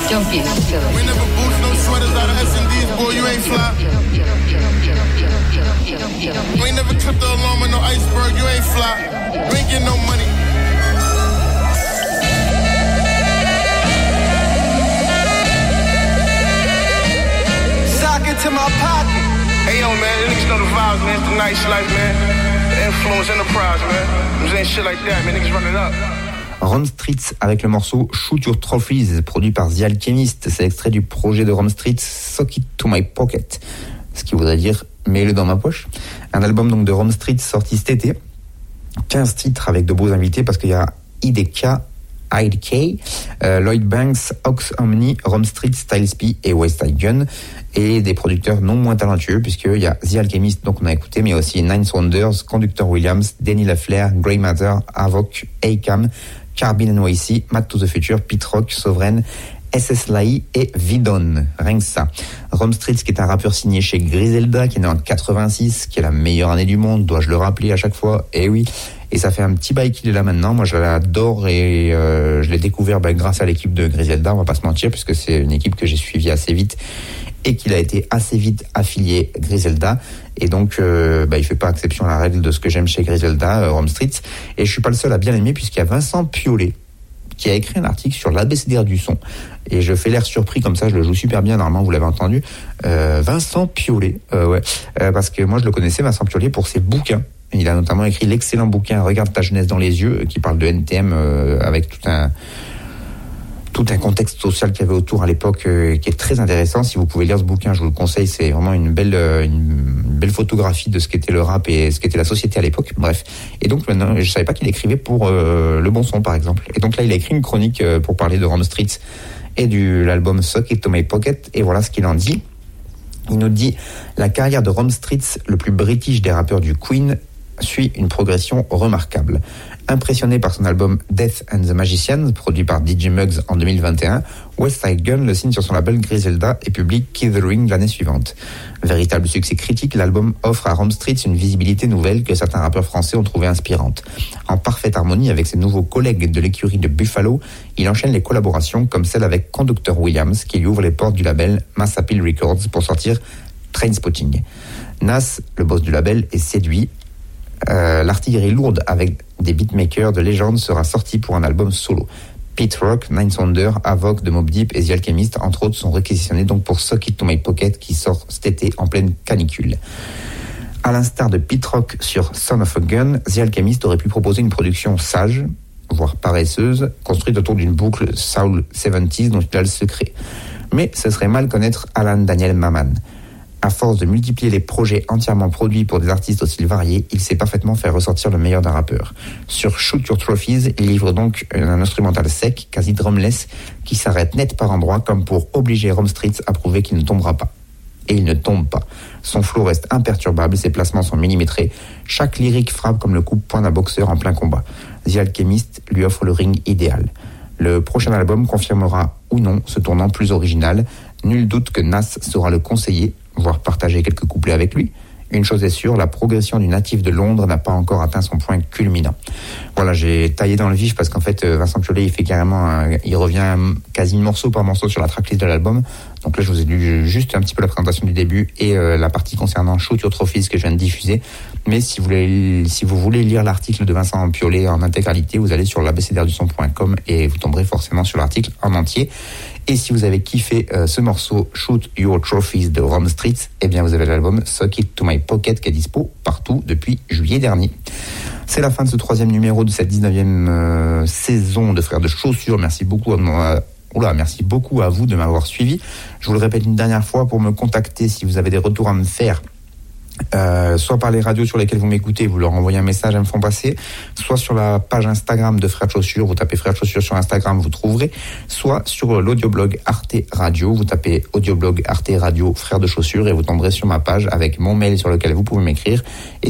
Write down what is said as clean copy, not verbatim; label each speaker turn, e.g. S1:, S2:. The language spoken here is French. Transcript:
S1: Don't be silly.
S2: We never boots, no sweaters out of S&D's, boy, you ain't fly. You ain't never clipped the alarm with no iceberg, you ain't fly. You ain't get no money. Sock into my pocket. Hey, yo, man, niggas know the vibes, man. It's the nice life, man. The influence enterprise, man. I'm saying shit like that, man. Niggas run it up.
S3: Rome Streetz avec le morceau Shoot Your Trophies, produit par The Alchemist. C'est extrait du projet de Rome Streetz, Sock It to My Pocket, ce qui voudrait dire mets-le dans ma poche. Un album donc de Rome Streetz sorti cet été. 15 titres avec de beaux invités parce qu'il y a IDK, Lloyd Banks, Ox Omni, Rome Streetz, Styles P et West Side Gun, et des producteurs non moins talentueux puisqu'il y a The Alchemist, donc on a écouté, mais aussi Nine Wonders, Conductor Williams, Denny LaFleur, Grey Matter, Havoc, Akam, Carbine NYC, Mad to the Future, Pete Rock, Sovereign, SS Lai et Vidon, rien que ça. Rome Streetz, qui est un rappeur signé chez Griselda, qui est né en 86, qui est la meilleure année du monde, dois-je le rappeler à chaque fois, et oui. Et ça fait un petit bail qu'il est là maintenant. Moi, je l'adore et je l'ai découvert grâce à l'équipe de Griselda, on va pas se mentir, puisque c'est une équipe que j'ai suivie assez vite et qu'il a été assez vite affilié Griselda. Et donc, il fait pas exception à la règle de ce que j'aime chez Griselda, Rome Streetz. Et je suis pas le seul à bien l'aimer, puisqu'il y a Vincent Piolet qui a écrit un article sur l'ABCDR du son. Et je fais l'air surpris comme ça, je le joue super bien, normalement vous l'avez entendu. Vincent Piolet, parce que moi je le connaissais, Vincent Piolet, pour ses bouquins. Il a notamment écrit l'excellent bouquin Regarde ta jeunesse dans les yeux, qui parle de NTM avec tout un contexte social qu'il y avait autour à l'époque, qui est très intéressant. Si vous pouvez lire ce bouquin, je vous le conseille, c'est vraiment une belle photographie de ce qu'était le rap et ce qu'était la société à l'époque. Bref. Et donc maintenant, je savais pas qu'il écrivait pour Le Bon Son, par exemple. Et donc là, il a écrit une chronique pour parler de Rome Streetz et de l'album Sock It to My Pocket. Et voilà ce qu'il en dit. Il nous dit: la carrière de Rome Streetz, le plus british des rappeurs du Queen, suit une progression remarquable. Impressionné par son album Death and the Magician, produit par DJ Muggs en 2021, West Side Gun le signe sur son label Griselda et publie Kill the Ring l'année suivante. Véritable succès critique, l'album offre à Rome Streetz une visibilité nouvelle que certains rappeurs français ont trouvé inspirante. En parfaite harmonie avec ses nouveaux collègues de l'écurie de Buffalo, il enchaîne les collaborations comme celle avec Conductor Williams qui lui ouvre les portes du label Mass Appeal Records pour sortir Trainspotting. Nas, le boss du label, est séduit. L'artillerie lourde avec des beatmakers de légende sera sortie pour un album solo. Pete Rock, Nine Wonders, Havoc de Mobb Deep et The Alchemist, entre autres, sont réquisitionnés donc pour Sock It to My Pocket qui sort cet été en pleine canicule. À l'instar de Pete Rock sur Son of a Gun, The Alchemist aurait pu proposer une production sage, voire paresseuse, construite autour d'une boucle Soul 70s dont il a le secret. Mais ce serait mal connaître Alan Daniel Maman. À force de multiplier les projets entièrement produits pour des artistes aussi variés, il sait parfaitement faire ressortir le meilleur d'un rappeur. Sur Shoot Your Trophies, il livre donc un instrumental sec, quasi drumless, qui s'arrête net par endroits comme pour obliger Rome Streetz à prouver qu'il ne tombera pas. Et il ne tombe pas. Son flow reste imperturbable, ses placements sont millimétrés. Chaque lyrique frappe comme le coup-de-poing d'un boxeur en plein combat. The Alchemist lui offre le ring idéal. Le prochain album confirmera ou non ce tournant plus original. Nul doute que Nas saura le conseiller, voire partager quelques couplets avec lui. Une chose est sûre, la progression du natif de Londres n'a pas encore atteint son point culminant. Voilà, j'ai taillé dans le vif parce qu'en fait, Vincent Piolet, il fait carrément, il revient quasi morceau par morceau sur la tracklist de l'album. Donc là, je vous ai lu juste un petit peu la présentation du début et la partie concernant Shoot Your Trophies que je viens de diffuser. Mais si vous voulez lire l'article de Vincent Piolet en intégralité, vous allez sur l'abcdrduson.com et vous tomberez forcément sur l'article en entier. Et si vous avez kiffé ce morceau Shoot Your Trophies de Rome Streetz, eh bien vous avez l'album Sock It to My Pocket qui est dispo partout depuis juillet dernier. C'est la fin de ce 3e numéro de cette 19e saison de Frères de Chaussures. Merci beaucoup à vous de m'avoir suivi. Je vous le répète une dernière fois, pour me contacter, si vous avez des retours à me faire, soit par les radios sur lesquelles vous m'écoutez, vous leur envoyez un message, elles me font passer, soit sur la page Instagram de Frères de Chaussures, vous tapez Frères de Chaussures sur Instagram, vous trouverez, soit sur l'audioblog Arte Radio, vous tapez audioblog Arte Radio Frères de Chaussures et vous tomberez sur ma page avec mon mail sur lequel vous pouvez m'écrire. Et